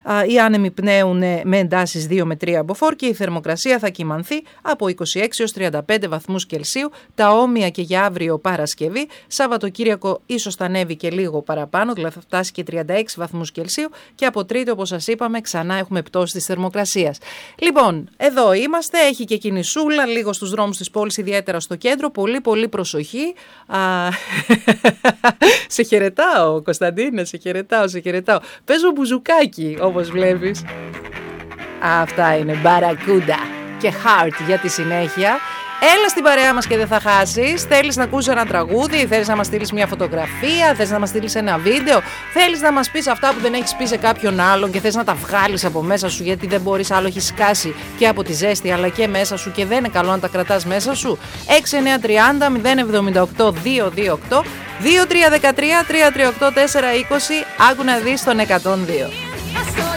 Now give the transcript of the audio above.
Οι άνεμοι πνέουν με εντάσεις 2 με 3 μποφόρ και η θερμοκρασία θα κυμανθεί από 26 έως 35 βαθμούς Κελσίου, τα όμοια και για αύριο Παρασκευή. Σαββατοκύριακο ίσως θα ανέβει και λίγο παραπάνω, δηλαδή θα φτάσει και 36 βαθμούς Κελσίου και από Τρίτη, όπως σας είπαμε, ξανά έχουμε πτώση της θερμοκρασίας. Λοιπόν, εδώ είμαστε, έχει και κινησούλα λίγο στους δρόμους της πόλης, ιδιαίτερα στο κέντρο, πολύ προσοχή. Σε χαιρετάω, Κωνσταντίνα, σε χαιρετάω. Παίζω μπουζουκάκι, όπως βλέπεις. Αυτά είναι Μπαρακούντα και Heart για τη συνέχεια. Έλα στην παρέα μας και δεν θα χάσεις. Θέλεις να ακούσεις ένα τραγούδι, θέλεις να μας στείλεις μια φωτογραφία, θέλεις να μας στείλεις ένα βίντεο, θέλεις να μας πεις αυτά που δεν έχεις πει σε κάποιον άλλον και θες να τα βγάλεις από μέσα σου γιατί δεν μπορείς, άλλο έχει σκάσει και από τη ζέστη αλλά και μέσα σου και δεν είναι καλό να τα κρατάς μέσα σου. 6930 078 228 2313 338 420. Άκου να δεις τον 102.